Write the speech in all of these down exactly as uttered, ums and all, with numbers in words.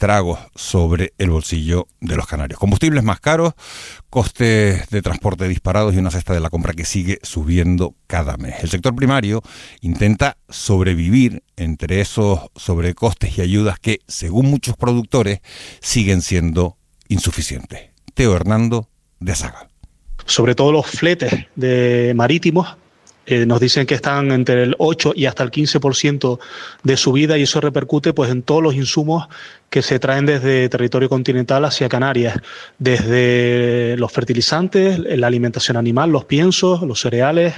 estragos sobre el bolsillo de los canarios. Combustibles más caros, costes de transporte disparados y una cesta de la compra que sigue subiendo cada mes. El sector primario intenta sobrevivir entre esos sobrecostes y ayudas que, según muchos productores, siguen siendo insuficientes. Teo Hernando, de Asaga. Sobre todo los fletes de marítimos, eh, nos dicen que están entre el ocho y hasta el quince por ciento de subida, y eso repercute pues en todos los insumos que se traen desde territorio continental hacia Canarias, desde los fertilizantes, la alimentación animal, los piensos, los cereales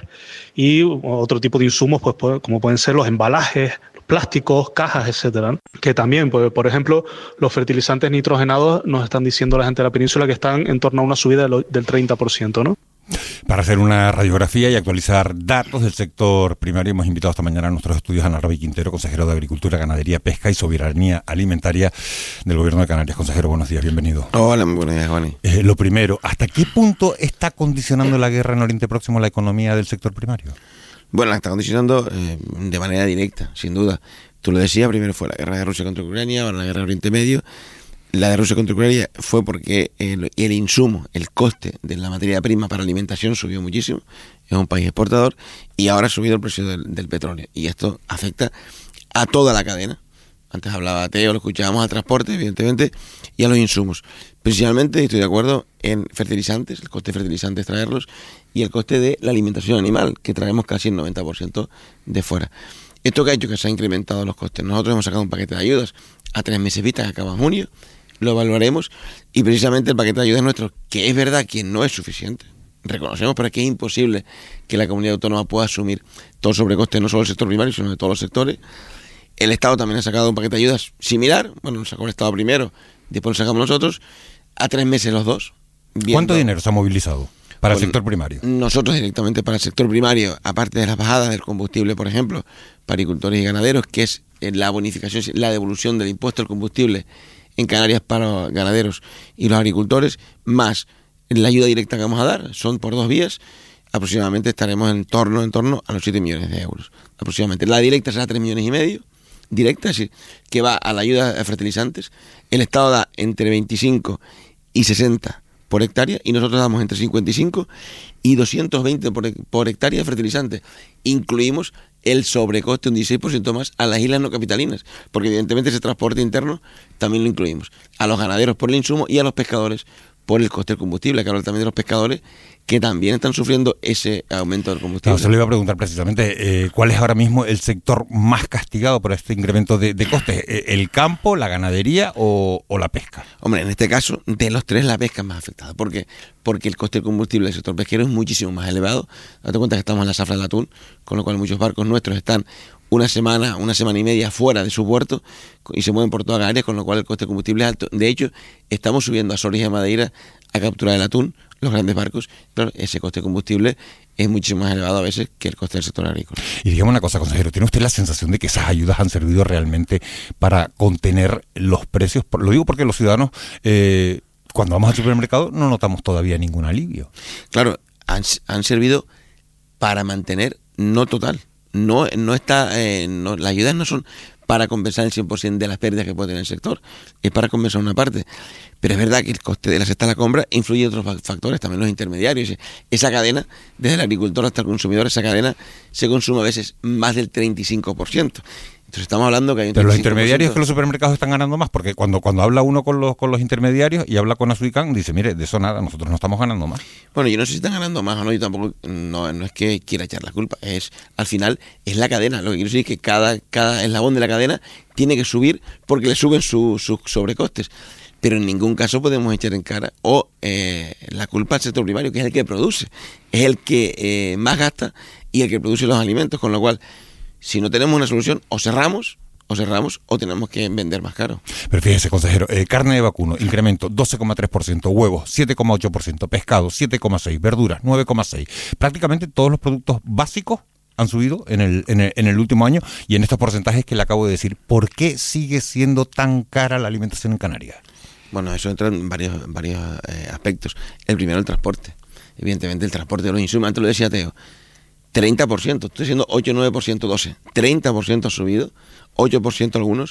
y otro tipo de insumos, pues como pueden ser los embalajes, plásticos, cajas, etcétera. Que también, pues, por ejemplo, los fertilizantes nitrogenados nos están diciendo la gente de la península que están en torno a una subida del treinta por ciento, ¿no? Para hacer una radiografía y actualizar datos del sector primario, hemos invitado esta mañana a nuestros estudios a Ana Roby Quintero, consejero de Agricultura, Ganadería, Pesca y Soberanía Alimentaria del Gobierno de Canarias. Consejero, buenos días, bienvenido. Hola, muy buenos días, Juani. Eh, lo primero, ¿hasta qué punto está condicionando la guerra en Oriente Próximo la economía del sector primario? Bueno, la está condicionando eh, de manera directa, sin duda. Tú lo decías, primero fue la guerra de Rusia contra Ucrania, ahora la guerra de Oriente Medio. La de Rusia contra Ucrania fue porque el, el insumo, el coste de la materia prima para alimentación subió muchísimo. Es un país exportador y ahora ha subido el precio del, del petróleo. Y esto afecta a toda la cadena. Antes hablaba Teo, lo escuchábamos al transporte, evidentemente, y a los insumos. Principalmente, estoy de acuerdo, en fertilizantes, el coste de fertilizantes traerlos, y el coste de la alimentación animal, que traemos casi el noventa por ciento de fuera. Esto que ha hecho que se han incrementado los costes. Nosotros hemos sacado un paquete de ayudas a tres meses vista que acaba en junio, lo evaluaremos, y precisamente el paquete de ayudas nuestro, que es verdad que no es suficiente, reconocemos, pero es que es imposible que la comunidad autónoma pueda asumir todo el sobrecoste, no solo del sector primario, sino de todos los sectores. El Estado también ha sacado un paquete de ayudas similar, bueno, lo sacó el Estado primero, después lo sacamos nosotros, a tres meses los dos. Viendo, ¿cuánto dinero se ha movilizado para bueno, el sector primario? Nosotros directamente para el sector primario, aparte de las bajadas del combustible, por ejemplo, para agricultores y ganaderos, que es la bonificación, la devolución del impuesto al combustible en Canarias para los ganaderos y los agricultores, más la ayuda directa que vamos a dar, son por dos vías, aproximadamente estaremos en torno, en torno a los siete millones de euros. Aproximadamente. La directa será tres millones y medio, directa, es decir, que va a la ayuda a fertilizantes. El Estado da entre veinticinco y sesenta por hectárea y nosotros damos entre cincuenta y cinco y doscientos veinte por, por hectárea de fertilizantes. Incluimos el sobrecoste, un dieciséis por ciento más, a las islas no capitalinas, porque evidentemente ese transporte interno también lo incluimos. A los ganaderos por el insumo y a los pescadores por el coste del combustible, que habla también de los pescadores que también están sufriendo ese aumento del combustible. No, se le iba a preguntar precisamente, eh, ¿cuál es ahora mismo el sector más castigado por este incremento de, de costes? ¿El campo, la ganadería o, o la pesca? Hombre, en este caso, de los tres, la pesca es más afectada. ¿Por qué? Porque el coste del combustible del sector pesquero es muchísimo más elevado. Date cuenta que estamos en la zafra del atún, con lo cual muchos barcos nuestros están una semana, una semana y media fuera de su puerto y se mueven por toda Canarias, con lo cual el coste del combustible es alto. De hecho, estamos subiendo a Azores y a Madeira a capturar el atún, los grandes barcos. Claro, ese coste de combustible es muchísimo más elevado a veces que el coste del sector agrícola. Y dígame una cosa, consejero, ¿tiene usted la sensación de que esas ayudas han servido realmente para contener los precios? Lo digo porque los ciudadanos, eh, cuando vamos al supermercado, no notamos todavía ningún alivio. Claro, han, han servido para mantener, no total. No, no está, eh, no, las ayudas no son para compensar el cien por ciento de las pérdidas que puede tener el sector, es para compensar una parte. Pero es verdad que el coste de la cesta de la compra influye en otros factores, también los intermediarios. Esa cadena, desde el agricultor hasta el consumidor, esa cadena se consume a veces más del treinta y cinco por ciento. Entonces estamos hablando que hay un Pero los intermediarios que los supermercados están ganando más, porque cuando cuando habla uno con los con los intermediarios y habla con Asuicán, dice, mire, de eso nada, nosotros no estamos ganando más. Bueno, yo no sé si están ganando más o no, yo tampoco, no, no es que quiera echar la culpa, es al final es la cadena. Lo que quiero decir es que cada, cada eslabón de la cadena tiene que subir porque le suben sus su sobrecostes. Pero en ningún caso podemos echar en cara o eh, la culpa al sector primario, que es el que produce, es el que eh, más gasta y el que produce los alimentos, con lo cual, si no tenemos una solución, o cerramos, o cerramos, o tenemos que vender más caro. Pero fíjese, consejero, eh, carne de vacuno, incremento doce coma tres por ciento, huevos siete coma ocho por ciento, pescado siete coma seis por ciento, verduras nueve coma seis por ciento. Prácticamente todos los productos básicos han subido en el, en el en el último año, y en estos porcentajes que le acabo de decir. ¿Por qué sigue siendo tan cara la alimentación en Canarias? Bueno, eso entra en varios, varios eh, aspectos. El primero, el transporte. Evidentemente, el transporte de los insumos, antes lo decía Teo, treinta por ciento, estoy diciendo ocho, nueve por ciento, doce, treinta por ciento ha subido, ocho por ciento algunos,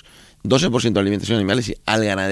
doce por ciento de alimentación animal y al ganadero